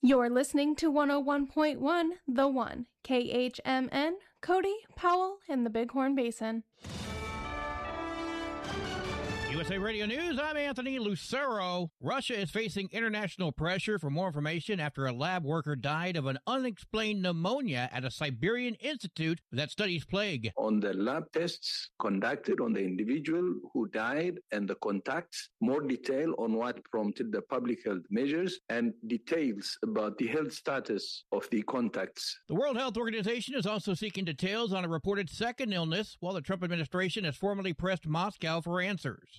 You're listening to 101.1 The One, KHMN, Cody, Powell, and the Bighorn Basin. USA Radio News, I'm Anthony Lucero. Russia is facing international pressure for more information after a lab worker died of an unexplained pneumonia at a Siberian institute that studies plague. On the lab tests conducted on the individual who died and the contacts, more detail on what prompted the public health measures and details about the health status of the contacts. The World Health Organization is also seeking details on a reported second illness, while the Trump administration has formally pressed Moscow for answers.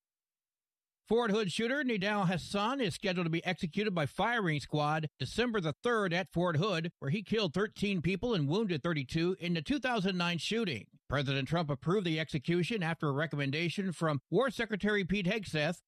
Fort Hood shooter Nidal Hassan is scheduled to be executed by firing squad December the 3rd at Fort Hood, where he killed 13 people and wounded 32 in the 2009 shooting. President Trump approved the execution after a recommendation from War Secretary Pete Hegseth.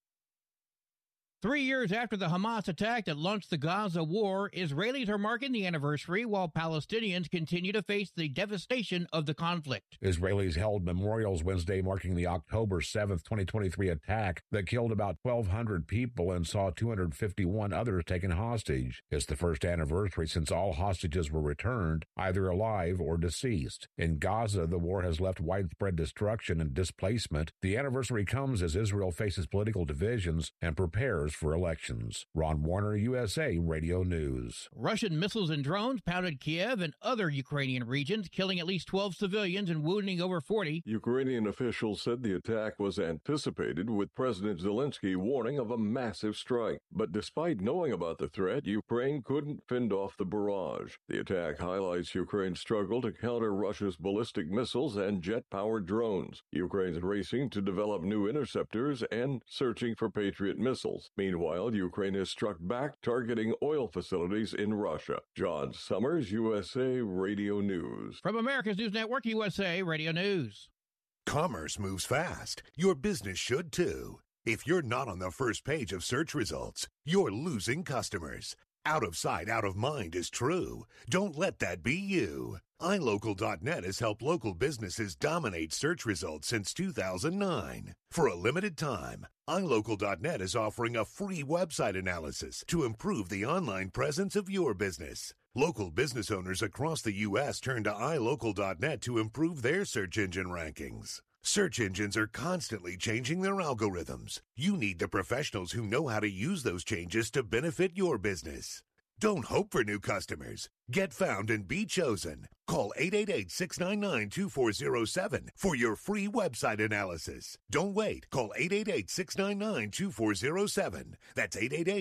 3 years after the Hamas attack that launched the Gaza war, Israelis are marking the anniversary while Palestinians continue to face the devastation of the conflict. Israelis held memorials Wednesday marking the October 7th, 2023 attack that killed about 1,200 people and saw 251 others taken hostage. It's the first anniversary since all hostages were returned, either alive or deceased. In Gaza, the war has left widespread destruction and displacement. The anniversary comes as Israel faces political divisions and prepares for elections. Ron Warner, USA Radio News. Russian missiles and drones pounded Kiev and other Ukrainian regions, killing at least 12 civilians and wounding over 40. Ukrainian officials said the attack was anticipated, with President Zelensky warning of a massive strike. But despite knowing about the threat, Ukraine couldn't fend off the barrage. The attack highlights Ukraine's struggle to counter Russia's ballistic missiles and jet-powered drones. Ukraine's racing to develop new interceptors and searching for Patriot missiles. Meanwhile, Ukraine has struck back, targeting oil facilities in Russia. John Summers, USA Radio News. From America's News Network, USA Radio News. Commerce moves fast. Your business should too. If you're not on the first page of search results, you're losing customers. Out of sight, out of mind is true. Don't let that be you. iLocal.net has helped local businesses dominate search results since 2009. For a limited time, iLocal.net is offering a free website analysis to improve the online presence of your business. Local business owners across the U.S. turn to iLocal.net to improve their search engine rankings. Search engines are constantly changing their algorithms. You need the professionals who know how to use those changes to benefit your business. Don't hope for new customers. Get found and be chosen. Call 888-699-2407 for your free website analysis. Don't wait. Call 888-699-2407. That's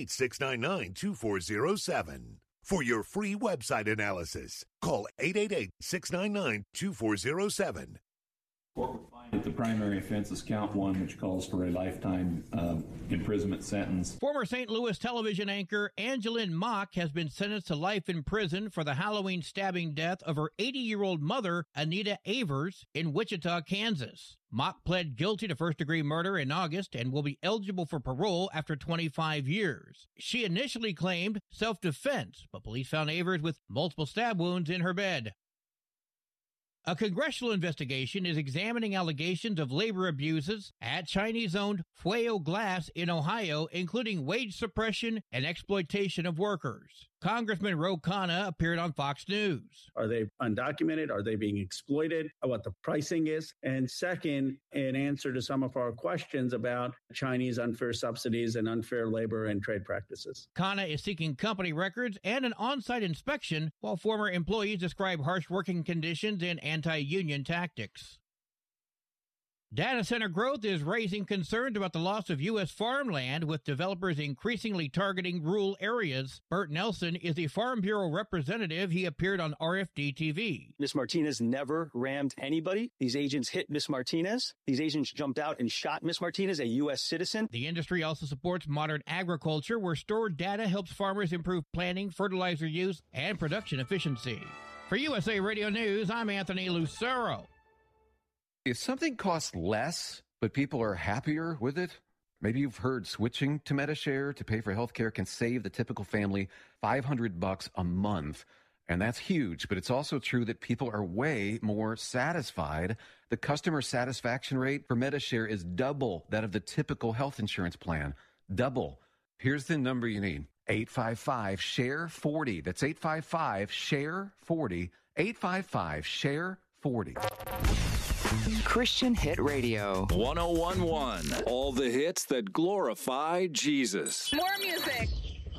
888-699-2407. For your free website analysis, call 888-699-2407. Court would find that the primary offense is count one, which calls for a lifetime imprisonment sentence. Former St. Louis television anchor Angeline Mock has been sentenced to life in prison for the Halloween stabbing death of her 80-year-old mother, Anita Avers, in Wichita, Kansas. Mock pled guilty to first-degree murder in August and will be eligible for parole after 25 years. She initially claimed self-defense, but police found Avers with multiple stab wounds in her bed. A congressional investigation is examining allegations of labor abuses at Chinese-owned Fueo Glass in Ohio, including wage suppression and exploitation of workers. Congressman Ro Khanna appeared on Fox News. Are they undocumented? Are they being exploited? What the pricing is? And second, in answer to some of our questions about Chinese unfair subsidies and unfair labor and trade practices. Khanna is seeking company records and an on-site inspection, while former employees describe harsh working conditions and anti-union tactics. Data center growth is raising concerns about the loss of U.S. farmland, with developers increasingly targeting rural areas. Bert Nelson is the Farm Bureau representative. He appeared on RFD TV. Ms. Martinez never rammed anybody. These agents hit Ms. Martinez. These agents jumped out and shot Ms. Martinez, a U.S. citizen. The industry also supports modern agriculture, where stored data helps farmers improve planting, fertilizer use, and production efficiency. For USA Radio News, I'm Anthony Lucero. If something costs less, but people are happier with it, maybe you've heard switching to Medi-Share to pay for healthcare can save the typical family $500 a month. And that's huge, but it's also true that people are way more satisfied. The customer satisfaction rate for Medi-Share is double that of the typical health insurance plan. Double. Here's the number you need. 855-SHARE-40. That's 855-SHARE-40. 855-SHARE-40. Christian Hit Radio. 101.1. All the hits that glorify Jesus. More music.